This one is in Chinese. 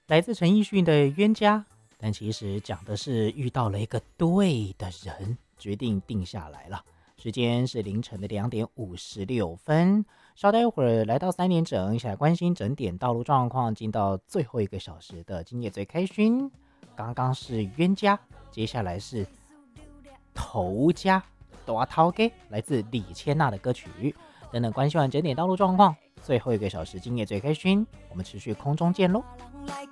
来自陈奕迅的冤家，但其实讲的是遇到了一个对的人，决定定下来了。时间是凌晨的2:56，稍待一会儿来到3点整，一起来关心整点道路状况，进到最后一个小时的今夜最开心。刚刚是冤家，接下来是头家大头家，来自李千娜的歌曲。等等关心完整点道路状况，最后一个小时今夜最开心，我们持续空中见喽。